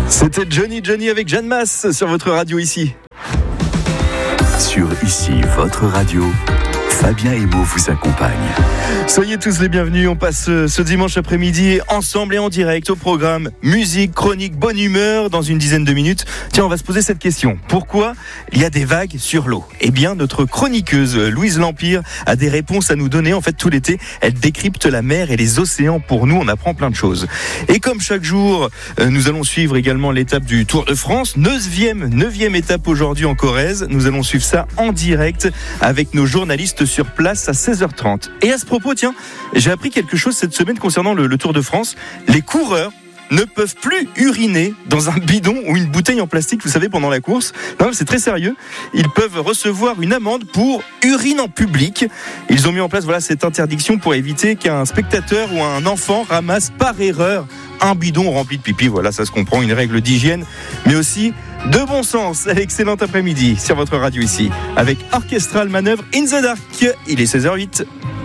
C'était Johnny avec Jeanne Masse sur votre radio ici. Sur ici, votre radio, Fabien Emo vous accompagne. Soyez tous les bienvenus, on passe ce dimanche après-midi ensemble et en direct au programme musique, chronique, bonne humeur dans une dizaine de minutes. Tiens, on va se poser cette question. Pourquoi il y a des vagues sur l'eau ? Eh bien, notre chroniqueuse Louise Lampire a des réponses à nous donner. En fait, tout l'été, elle décrypte la mer et les océans pour nous. On apprend plein de choses. Et comme chaque jour, nous allons suivre également l'étape du Tour de France. 9e étape aujourd'hui en Corrèze. Nous allons suivre ça en direct avec nos journalistes sur place à 16h30. Et à ce propos, tiens, j'ai appris quelque chose cette semaine concernant le Tour de France. Les coureurs ne peuvent plus uriner dans un bidon ou une bouteille en plastique, vous savez, pendant la course. Non, c'est très sérieux. Ils peuvent recevoir une amende pour urine en public. Ils ont mis en place cette interdiction pour éviter qu'un spectateur ou un enfant ramasse par erreur un bidon rempli de pipi. Voilà, ça se comprend, une règle d'hygiène, mais aussi de bon sens. Excellent après-midi sur votre radio ici, avec Orchestral Manœuvre in the Dark. Il est 16h08.